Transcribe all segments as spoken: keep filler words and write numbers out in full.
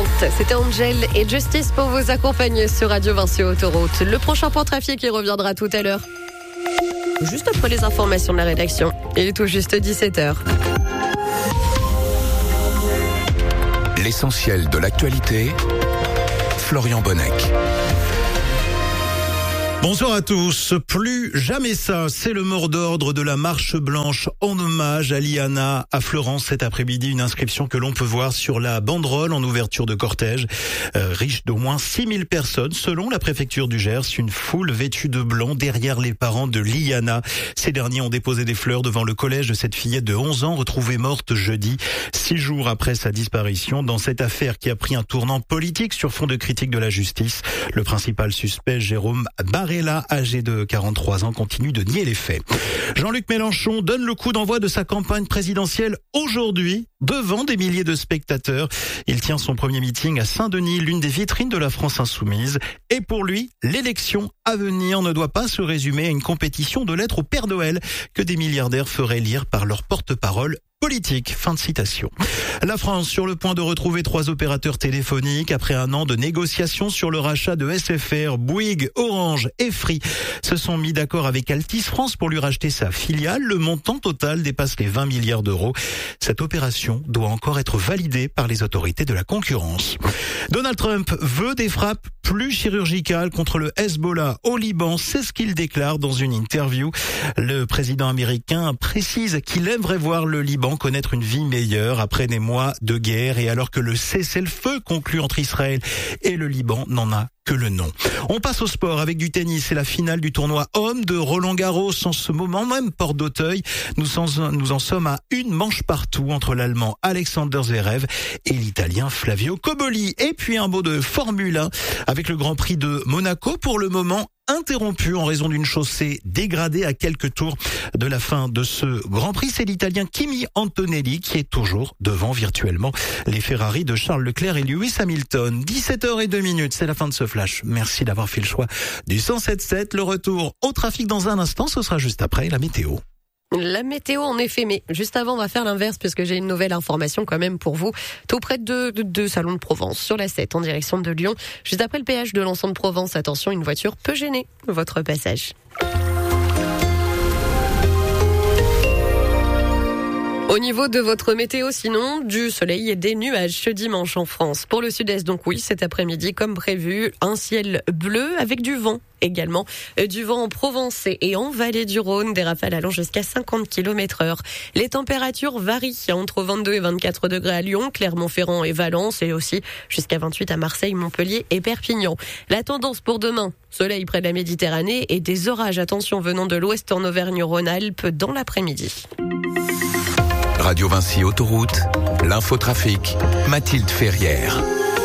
trente. C'était Angel et Justice pour vous accompagner sur Radio Vinci Autoroute. Le prochain point trafic qui reviendra tout à l'heure. Juste après les informations de la rédaction. Il est tout juste dix-sept heures. L'essentiel de l'actualité, Florian Bonnec. Bonsoir à tous. Plus jamais ça, c'est le mot d'ordre de la marche blanche en hommage à Liana à Florence cet après-midi. Une inscription que l'on peut voir sur la banderole en ouverture de cortège. Euh, riche d'au moins six mille personnes, selon la préfecture du Gers. Une foule vêtue de blanc derrière les parents de Liana. Ces derniers ont déposé des fleurs devant le collège de cette fillette de onze ans retrouvée morte jeudi, six jours après sa disparition. Dans cette affaire qui a pris un tournant politique sur fond de critique de la justice, le principal suspect, Jérôme Barré, là, âgé de quarante-trois ans, continue de nier les faits. Jean-Luc Mélenchon donne le coup d'envoi de sa campagne présidentielle aujourd'hui, devant des milliers de spectateurs. Il tient son premier meeting à Saint-Denis, l'une des vitrines de la France insoumise. Et pour lui, l'élection à venir ne doit pas se résumer à une compétition de lettres au Père Noël que des milliardaires feraient lire par leur porte-parole politique. Fin de citation. La France sur le point de retrouver trois opérateurs téléphoniques après un an de négociations sur le rachat de S F R. Bouygues, Orange et Free se sont mis d'accord avec Altice France pour lui racheter sa filiale. Le montant total dépasse les vingt milliards d'euros. Cette opération doit encore être validée par les autorités de la concurrence. Donald Trump veut des frappes plus chirurgicales contre le Hezbollah au Liban. C'est ce qu'il déclare dans une interview. Le président américain précise qu'il aimerait voir le Liban connaître une vie meilleure après des mois de guerre et alors que le cessez-le-feu conclu entre Israël et le Liban n'en a que le nom. On passe au sport avec du tennis. C'est la finale du tournoi homme de Roland-Garros. En ce moment même, porte d'Auteuil, nous en, nous en sommes à une manche partout entre l'Allemand Alexander Zverev et l'Italien Flavio Cobolli. Et puis un mot de Formule un avec le Grand Prix de Monaco pour le moment interrompu en raison d'une chaussée dégradée à quelques tours de la fin de ce Grand Prix. C'est l'Italien Kimi Antonelli qui est toujours devant virtuellement les Ferrari de Charles Leclerc et Lewis Hamilton. dix-sept heures zéro deux minutes, c'est la fin de ce flash. Merci d'avoir fait le choix du cent sept sept. Le retour au trafic dans un instant, ce sera juste après la météo. La météo, en effet, mais juste avant, on va faire l'inverse puisque j'ai une nouvelle information quand même pour vous. Tout près de, de, de Salon de Provence, sur la sept, en direction de Lyon. Juste après le péage de Lançon de Provence, attention, une voiture peut gêner votre passage. Au niveau de votre météo, sinon, du soleil et des nuages ce dimanche en France. Pour le sud-est, donc oui, cet après-midi, comme prévu, un ciel bleu avec du vent également. Du vent en Provence et en vallée du Rhône, des rafales allant jusqu'à cinquante kilomètres heure. Les températures varient entre vingt-deux et vingt-quatre degrés à Lyon, Clermont-Ferrand et Valence, et aussi jusqu'à vingt-huit à Marseille, Montpellier et Perpignan. La tendance pour demain, soleil près de la Méditerranée et des orages, attention, venant de l'ouest en Auvergne-Rhône-Alpes dans l'après-midi. Radio Vinci Autoroute, l'infotrafic, Mathilde Ferrière.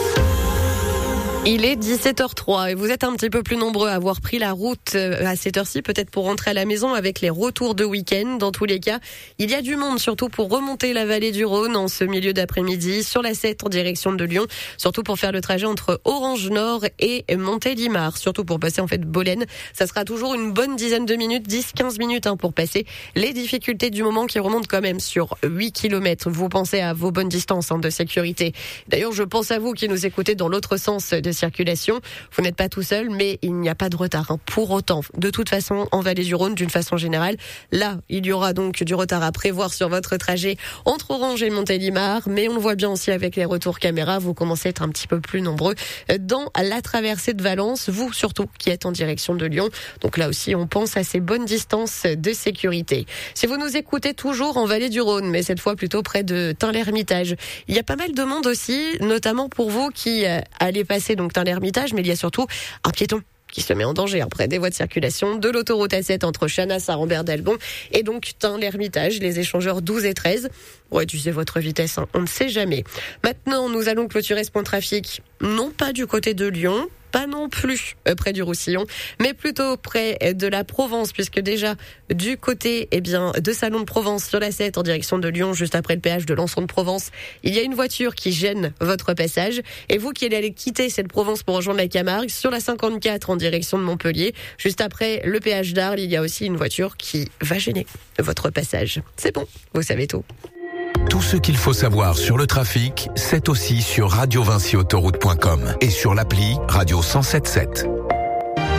Il est dix-sept heures trois et vous êtes un petit peu plus nombreux à avoir pris la route à cette heure-ci, peut-être pour rentrer à la maison avec les retours de week-end. Dans tous les cas, il y a du monde, surtout pour remonter la vallée du Rhône en ce milieu d'après-midi, sur la sept en direction de Lyon, surtout pour faire le trajet entre Orange Nord et Montélimar, surtout pour passer en fait Bolène. Ça sera toujours une bonne dizaine de minutes, dix à quinze minutes hein, pour passer. Les difficultés du moment qui remontent quand même sur huit kilomètres. Vous pensez à vos bonnes distances hein, de sécurité. D'ailleurs, je pense à vous qui nous écoutez dans l'autre sens de circulation. Vous n'êtes pas tout seul, mais il n'y a pas de retard. Hein. Pour autant, de toute façon, en vallée du Rhône, d'une façon générale, là, il y aura donc du retard à prévoir sur votre trajet entre Orange et Montélimar, mais on le voit bien aussi avec les retours caméra, vous commencez à être un petit peu plus nombreux dans la traversée de Valence, vous surtout qui êtes en direction de Lyon. Donc là aussi, on pense à ces bonnes distances de sécurité. Si vous nous écoutez toujours en vallée du Rhône, mais cette fois plutôt près de Tain-l'Hermitage, il y a pas mal de monde aussi, notamment pour vous qui euh, allez passer donc Tain-l'Hermitage, mais il y a surtout un piéton qui se met en danger après des voies de circulation de l'autoroute A sept entre Chanas à Rambert-d'Albon et donc Tain-l'Hermitage, les échangeurs douze et treize. Ouais, tu sais votre vitesse, hein, on ne sait jamais. Maintenant, nous allons clôturer ce point de trafic, non pas du côté de Lyon, pas non plus près du Roussillon, mais plutôt près de la Provence, puisque déjà du côté eh bien, de Salon de Provence sur la sept en direction de Lyon, juste après le péage de Lançon de Provence, il y a une voiture qui gêne votre passage. Et vous qui allez quitter cette Provence pour rejoindre la Camargue, sur la cinquante-quatre en direction de Montpellier, juste après le péage d'Arles, il y a aussi une voiture qui va gêner votre passage. C'est bon, vous savez tout. Tout ce qu'il faut savoir sur le trafic, c'est aussi sur radio vinci autoroute point com et sur l'appli Radio cent sept sept.